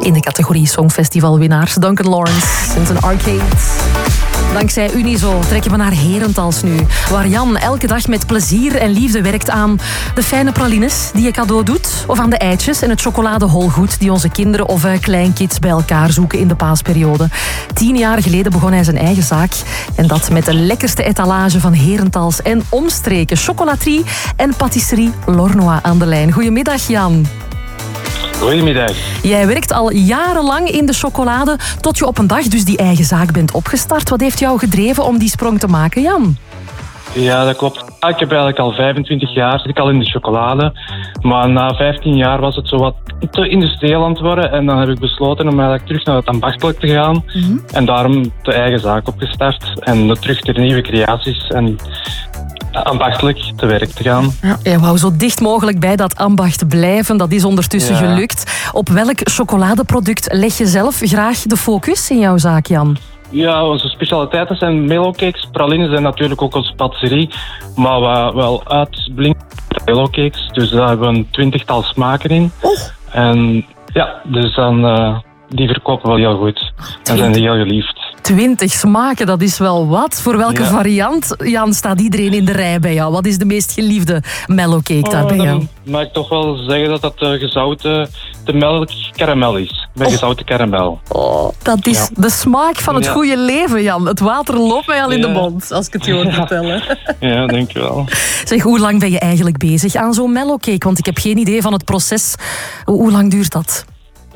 In de categorie Songfestivalwinnaars Duncan Lawrence en zijn Arcade. Dankzij Unizo trekken we naar Herentals nu, waar Jan elke dag met plezier en liefde werkt aan de fijne pralines die je cadeau doet, of aan de eitjes en het chocoladeholgoed die onze kinderen of kleinkids bij elkaar zoeken in de paasperiode. 10 jaar geleden begon hij zijn eigen zaak en dat met de lekkerste etalage van Herentals en omstreken. Chocolaterie en patisserie Lornois aan de lijn. Goedemiddag, Jan. Goedemiddag. Jij werkt al jarenlang in de chocolade, tot je op een dag dus die eigen zaak bent opgestart. Wat heeft jou gedreven om die sprong te maken, Jan? Ja, dat klopt. Ik heb eigenlijk al 25 jaar zit ik al in de chocolade. Maar na 15 jaar was het zo wat te industrieel aan het worden. En dan heb ik besloten om eigenlijk terug naar het ambachtelijk te gaan. En daarom de eigen zaak opgestart. En terug de nieuwe creaties en ambachtelijk te werk te gaan. Ja, je wou zo dicht mogelijk bij dat ambacht blijven. Dat is ondertussen gelukt. Op welk chocoladeproduct leg je zelf graag de focus in jouw zaak, Jan? Ja, onze specialiteiten zijn mellowcakes, pralines en natuurlijk ook onze patisserie. Maar wat wel uitblinkt, mellowcakes. Dus daar hebben we een 20-tal smaken in. En ja, dus dan, die verkopen wel heel goed. En zijn heel geliefd. 20 smaken, dat is wel wat. Voor welke variant, Jan, staat iedereen in de rij bij jou? Wat is de meest geliefde mellowcake daar bij jou? Dan mag ik toch wel zeggen dat dat de melk karamel is. Bij gezouten karamel. Dat is de smaak van het goede leven, Jan. Het water loopt mij al in de mond, als ik het je hoor vertellen. Ja, denk je wel. Zeg, hoe lang ben je eigenlijk bezig aan zo'n mellowcake? Want ik heb geen idee van het proces. Hoe lang duurt dat?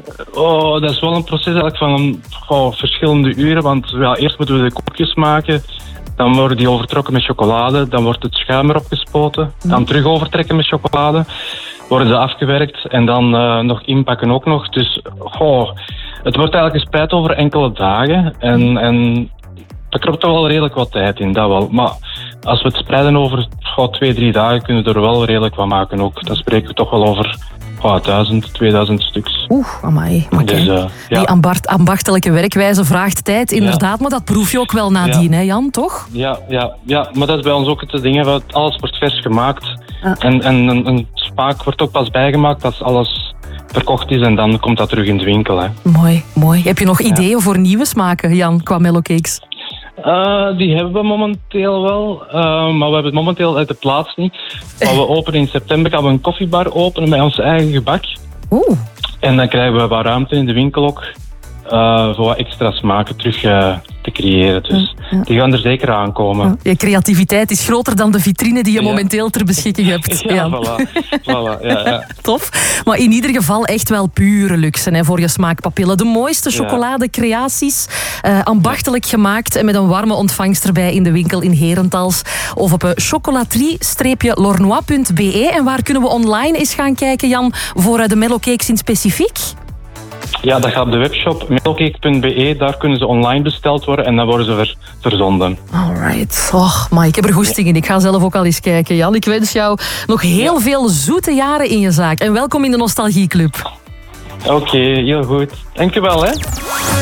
Dat is wel een proces eigenlijk van verschillende uren. Want eerst moeten we de koekjes maken. Dan worden die overtrokken met chocolade. Dan wordt het schuim erop gespoten. Dan terug overtrekken met chocolade. Worden ze afgewerkt. En dan nog inpakken ook nog. Dus het wordt eigenlijk gespreid over enkele dagen. En dat kropt toch wel redelijk wat tijd in. Dat wel. Maar als we het spreiden over 2-3 dagen kunnen we er wel redelijk wat maken ook. Dan spreken we toch wel over 1000, 2000 stuks. Amai. Dus, die ambachtelijke werkwijze vraagt tijd, inderdaad. Maar dat proef je ook wel nadien, hè Jan, toch? Ja, maar dat is bij ons ook het ding. Alles wordt vers gemaakt. En een smaak wordt ook pas bijgemaakt als alles verkocht is. En dan komt dat terug in de winkel. Hè. Mooi. Heb je nog ideeën voor nieuwe smaken, Jan, qua mellowcakes? Die hebben we momenteel wel, maar we hebben het momenteel uit de plaats niet. Maar we openen in september, gaan we een koffiebar openen met ons eigen gebak. En dan krijgen we wat ruimte in de winkel ook voor wat extra smaken terug te creëren. Dus die gaan er zeker aankomen. Je creativiteit is groter dan de vitrine die je momenteel ter beschikking hebt. Ja, voilà. Ja. Tof. Maar in ieder geval echt wel pure luxe, hè, voor je smaakpapillen. De mooiste chocoladecreaties, ambachtelijk gemaakt en met een warme ontvangst erbij in de winkel in Herentals. Of op chocolaterie-lornois.be. En waar kunnen we online eens gaan kijken, Jan, voor de mellowcakes in specifiek? Ja, dat gaat op de webshop mellowcake.be. Daar kunnen ze online besteld worden en dan worden ze verzonden. Alright. Maar ik heb er goesting in. Ik ga zelf ook al eens kijken, Jan. Ik wens jou nog heel veel zoete jaren in je zaak. En welkom in de Nostalgieclub. Oké, heel goed. Dankjewel, hè.